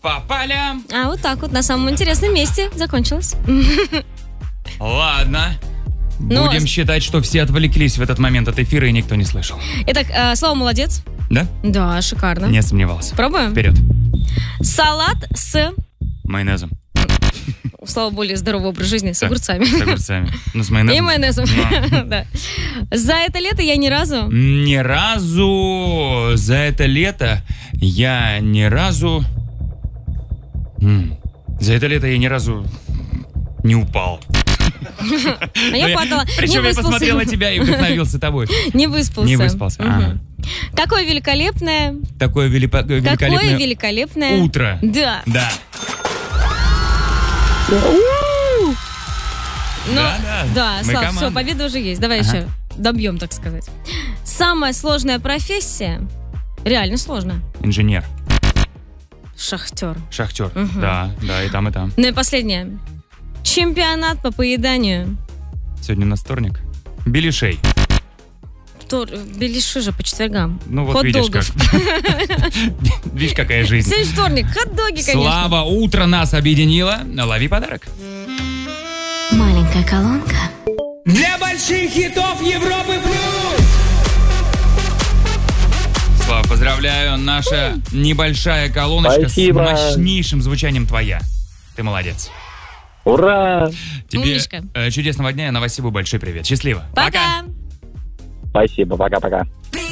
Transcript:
Попали. А вот так вот, на самом интересном месте закончилось. Ладно. Ну, Будем считать, что все отвлеклись в этот момент от эфира и никто не слышал. Итак, слово «молодец». Да? Да, шикарно. Не сомневался. Пробуем? Вперед. Салат с... Майонезом. Слава более здоровый образ жизни, с Так, огурцами. С огурцами. Ну, с майонезом. И майонезом. Ну. Да. За это лето я ни разу... Ни разу за это лето я ни разу... За это лето я ни разу не упал. А я падала. Причем Не я посмотрел на тебя и вдохновился тобой. Не выспался. Не выспался. Ага. Какое великолепное... Такое Какое великолепное великолепное... утро. Да. Да. Ну, да, Мы Слав, команда. все, победа уже есть. Давай еще добьем, так сказать. Самая сложная профессия, реально сложно. Инженер. Шахтер. Шахтер. Да, и там, и там. Ну и последнее. Чемпионат по поеданию. Сегодня у нас вторник. Беляшей. Беляши же по четвергам. Ну вот видишь как. Видишь, какая жизнь. Сегодня вторник, хот-доги, конечно. Слава, утро нас объединило. Лови подарок. Маленькая колонка. Для больших хитов Европы плюс! Слава, поздравляю. Наша небольшая колоночка Спасибо. с мощнейшим звучанием твоя. Ты молодец. Ура! Тебе Умничка. чудесного дня. Я Новосибу большой привет. Счастливо. Пока. Спасибо, пока-пока.